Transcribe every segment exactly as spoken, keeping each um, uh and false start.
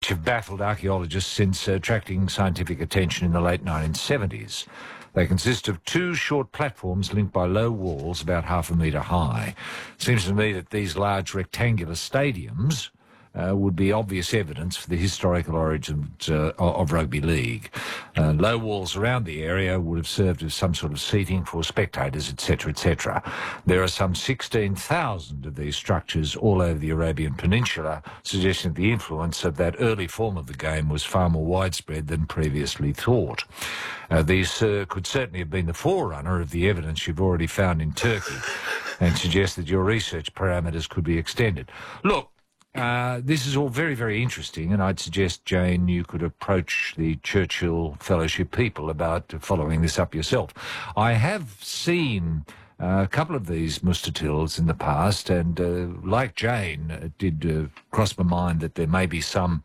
which have baffled archaeologists since attracting scientific attention in the late nineteen seventies. They consist of two short platforms linked by low walls about half a metre high. Seems to me that these large rectangular stadiums Uh, would be obvious evidence for the historical origins uh, of rugby league. Uh, low walls around the area would have served as some sort of seating for spectators, et cetera, et cetera. There are some sixteen thousand of these structures all over the Arabian Peninsula, suggesting that the influence of that early form of the game was far more widespread than previously thought. Uh, these uh, could certainly have been the forerunner of the evidence you've already found in Turkey and suggest that your research parameters could be extended. Look, Uh, this is all very, very interesting, and I'd suggest, Jane, you could approach the Churchill Fellowship people about following this up yourself. I have seen uh, a couple of these mustatils in the past, and uh, like Jane, it did uh, cross my mind that there may be some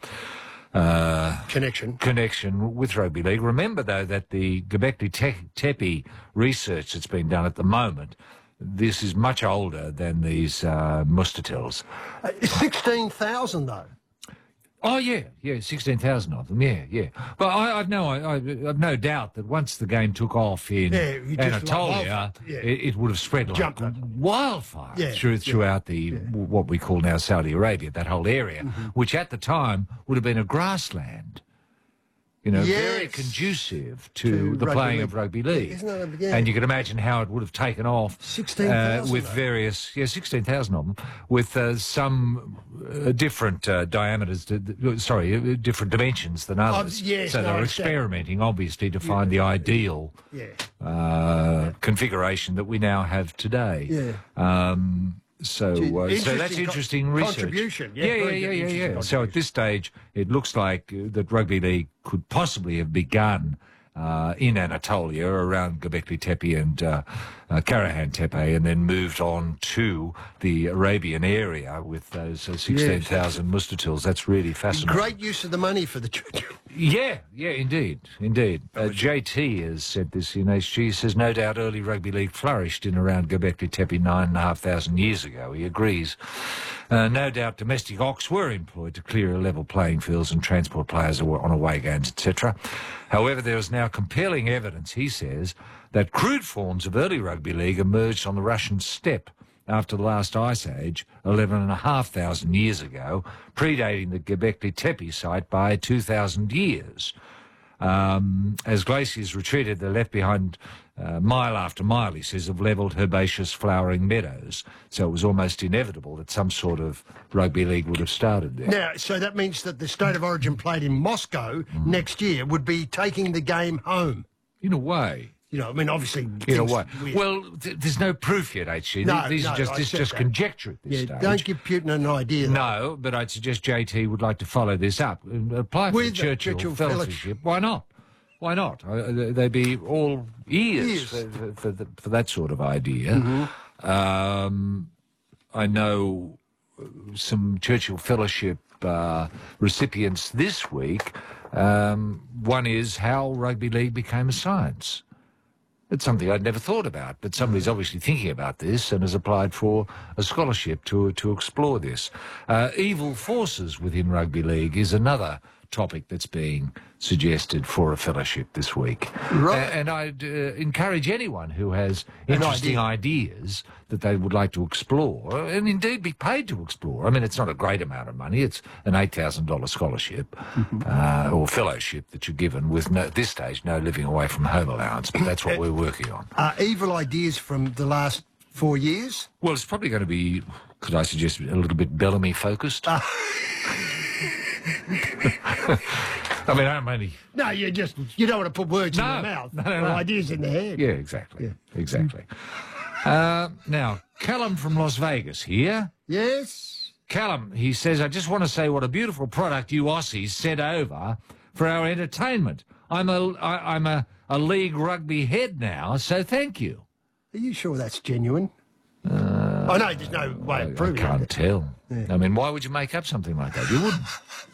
uh, connection connection with rugby league. Remember, though, that the Göbekli Tepe research that's been done at the moment, this is much older than these uh, mustatils. Uh, sixteen thousand, though. Oh, yeah, yeah, sixteen thousand of them, yeah, yeah. But I, I've, no, I, I've no doubt that once the game took off in yeah, Anatolia, like yeah. it, it would have spread like Jumped wildfire yeah, through, throughout yeah, the yeah. what we call now Saudi Arabia, that whole area, mm-hmm. which at the time would have been a grassland. You know, yes. very conducive to, to the playing league. of rugby league. Yeah, isn't that, yeah. And you can imagine how it would have taken off sixteen thousand uh, with though. various, yeah, sixteen thousand of them, with uh, some uh, different uh, diameters, to, uh, sorry, uh, different dimensions than others. Oh, yes, so no, they're exactly. experimenting, obviously, to find yeah. the ideal yeah. uh, configuration that we now have today. Yeah. Um, So, uh, so that's interesting co- research. Contribution, yeah, yeah, very yeah, good yeah, yeah. yeah. So contribution. at this stage, it looks like uh, that rugby league could possibly have begun uh, in Anatolia around Göbekli Tepe and uh, uh, Karahan Tepe, and then moved on to the Arabian area with those uh, sixteen thousand yes. mustatils. That's really fascinating. Great use of the money for the church. Yeah, yeah, indeed, indeed. Uh, J T has said this in H G. He says, no doubt early rugby league flourished in around Göbekli Tepe nine and a half thousand years ago. He agrees. Uh, no doubt domestic ox were employed to clear level playing fields and transport players on away games, et cetera. However, there is now compelling evidence, he says, that crude forms of early rugby league emerged on the Russian steppe after the last ice age, eleven and a half thousand years ago, predating the Göbekli Tepe site by two thousand years. Um, as glaciers retreated, they left behind uh, mile after mile, he says, of levelled herbaceous flowering meadows. So it was almost inevitable that some sort of rugby league would have started there. Now, so that means that the State of Origin played in Moscow mm. next year would be taking the game home. In a way. You know, I mean, obviously... In a way. Well, th there's no proof yet, H G. No, These no, are just, this is just that. conjecture at this yeah, stage. Don't give Putin an idea. Though. No, but I'd suggest J T would like to follow this up and apply for With the Churchill, Churchill Fellowship. Why not? Why not? Uh, they'd be all ears, ears. For, for, for, the, for that sort of idea. Mm-hmm. um, I know some Churchill Fellowship uh, recipients this week. Um, one is how rugby league became a science. It's something I'd never thought about, but somebody's obviously thinking about this and has applied for a scholarship to to explore this. Uh, evil forces within rugby league is another topic that's being suggested for a fellowship this week. Right. A- and I'd uh, encourage anyone who has interesting idea. ideas that they would like to explore, and indeed be paid to explore. I mean, it's not a great amount of money. It's an eight thousand dollars scholarship uh, or fellowship that you're given with, no, at this stage, no living away from home allowance, but that's what we're working on. Uh, evil ideas from the last four years? Well, it's probably going to be, could I suggest, a little bit Bellamy-focused? Uh. I mean, I'm only... No, you just, you don't want to put words no, in your mouth. No, no, or no. ideas in the head. Yeah, exactly. Yeah. Exactly. Uh, now, Callum from Las Vegas here. Yes? Callum, he says, I just want to say what a beautiful product you Aussies sent over for our entertainment. I'm a, I, I'm a, a league rugby head now, so thank you. Are you sure that's genuine? Uh, oh, no, there's no way I, of proving I can't it. tell. Yeah. I mean, why would you make up something like that? You wouldn't.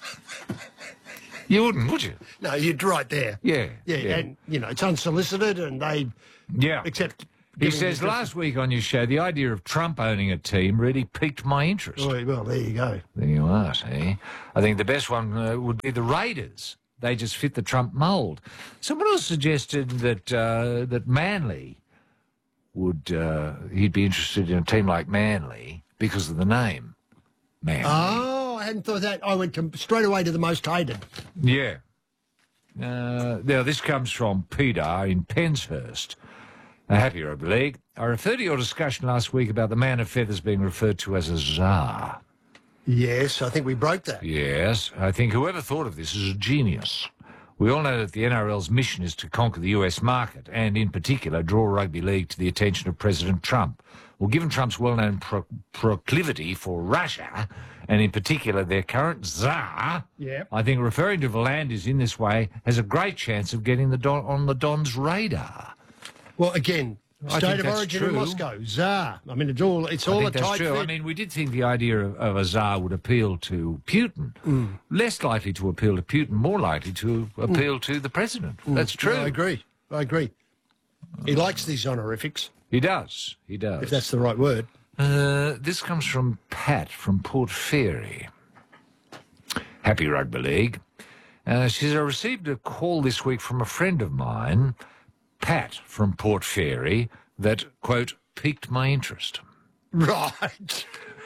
You wouldn't, would you? No, you're right there. Yeah. Yeah, yeah. and, you know, it's unsolicited and they yeah. accept He giving says, the- last week on your show, the idea of Trump owning a team really piqued my interest. Oh, well, there you go. There you are, see. I think the best one uh, would be the Raiders. They just fit the Trump mould. Someone else suggested that uh, that Manly would, uh, he'd be interested in a team like Manly because of the name, Manly. Oh, I hadn't thought of that. I went to, straight away to the most hated. Yeah. Uh, now, this comes from Peter in Penshurst. A happy rugby league. I referred to your discussion last week about the man of feathers being referred to as a czar. Yes, I think we broke that. Yes, I think whoever thought of this is a genius. We all know that the N R L's mission is to conquer the U S market and, in particular, draw rugby league to the attention of President Trump. Well, given Trump's well-known pro- proclivity for Russia, and in particular their current czar, Yep. I think referring to Volandis in this way has a great chance of getting the Don on the Don's radar. Well, again, I state think of that's origin in true. Moscow, Tsar. I mean, it's all it's I all a think that's tight true. fit. I mean, we did think the idea of, of a czar would appeal to Putin. Mm. Less likely to appeal to Putin, more likely to appeal to the president. That's true. No, I agree. I agree. He likes these honorifics, He does. He does. if that's the right word. Uh, this comes from Pat from Port Fairy. Happy Rugby League. Uh, she says, I received a call this week from a friend of mine, Pat from Port Fairy, that, quote, piqued my interest. Right.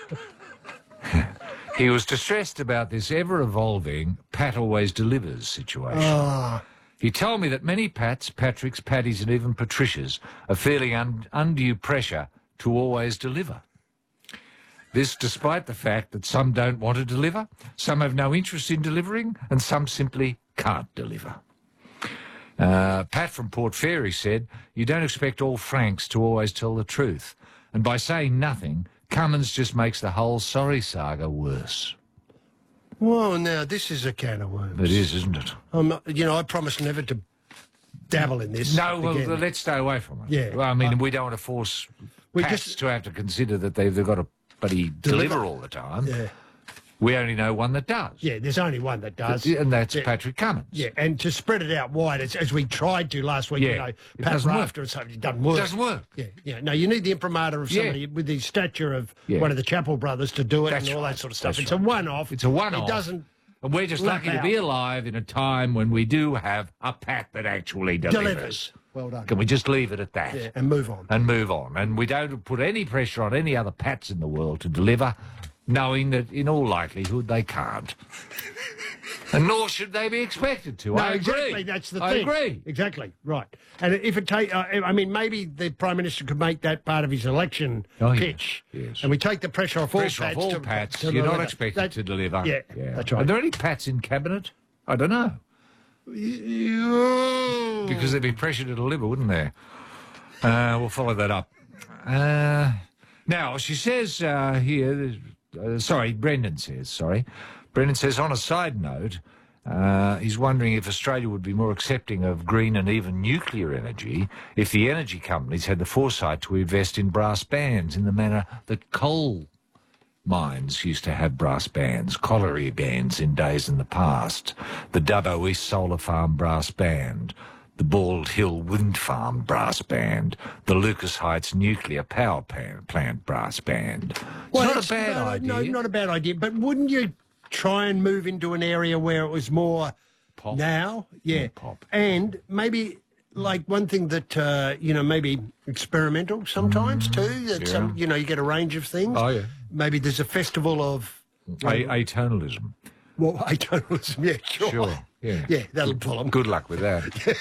He was distressed about this ever-evolving Pat always delivers situation. Ah, He told me that many Pats, Patricks, Paddies and even Patricias are feeling un- undue pressure to always deliver. This despite the fact that some don't want to deliver, some have no interest in delivering, and some simply can't deliver. Uh, Pat from Port Fairy said, you don't expect all Franks to always tell the truth. And by saying nothing, Cummins just makes the whole sorry saga worse. well, now this is a can of worms. It is, isn't it? I'm not, you know, I promise never to dabble in this. No, well, again. let's stay away from it. Yeah. Well, I mean, we don't want to force We Pats just- to have to consider that they've, they've got to bloody deliver. Deliver. all the time. Yeah, We only know one that does. yeah. There's only one that does, And that's Yeah. Patrick Cummins. Yeah, and to spread it out wide, as, as we tried to last week, Yeah, you know, it Pat doesn't work. Rafter or something, it doesn't work. It doesn't work. Yeah, yeah. No, you need the imprimatur of Yeah. somebody with the stature of Yeah. one of the Chappell brothers to do it That's and all right. that sort of stuff. That's It's right. a one-off. It's a one-off. It doesn't And we're just Lap lucky to out. be alive in a time when we do have a Pat that actually delivers. delivers. Well done. Can we just leave it at that? Yeah, and move on. And move on. And we don't put any pressure on any other Pats in the world to deliver, knowing that in all likelihood they can't. And nor should they be expected to. No, I agree. exactly. That's the I thing. agree. Exactly. Right. And if it take, uh, I mean, maybe the Prime Minister could make that part of his election Oh, yeah. pitch. Yes. And we take the pressure off Pressure all off Pats. all to, Pats. to You're not deliver. expected That- to deliver. Yeah, that's right. Are there any Pats in Cabinet? I don't know. Because there'd be pressure to deliver, wouldn't there? Uh, we'll follow that up. Uh, now, she says uh, here, uh, sorry, Brendan says, sorry. Brendan says, on a side note, uh, he's wondering if Australia would be more accepting of green and even nuclear energy if the energy companies had the foresight to invest in brass bands in the manner that coal mines used to have brass bands, colliery bands in days in the past, the Dubbo East Solar Farm brass band, the Bald Hill Wind Farm brass band, the Lucas Heights Nuclear Power Pan- Plant brass band. It's Well, not it's a bad not- idea. No, not a bad idea. But wouldn't you try and move into an area where it was more Pop. now? Yeah. More pop. And maybe like one thing that, uh, you know, maybe experimental sometimes too. That some, yeah. you know, you get a range of things. Oh, yeah. Maybe there's a festival of, A- atonalism. well, atonalism. Yeah, sure. Sure. Yeah. Yeah, that'll pull them. Good luck with that.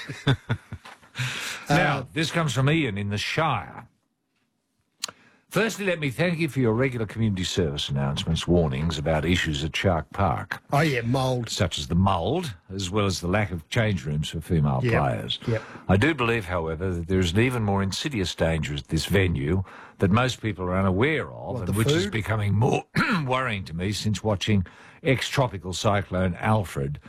Now, this comes from Ian in the Shire. Firstly, let me thank you for your regular community service announcements, warnings about issues at Shark Park, Oh, yeah, mould. such as the mould, as well as the lack of change rooms for female Yep, players. yep. I do believe, however, that there is an even more insidious danger at this venue that most people are unaware of, What, and the which is food? becoming more worrying to me since watching ex-tropical cyclone Alfred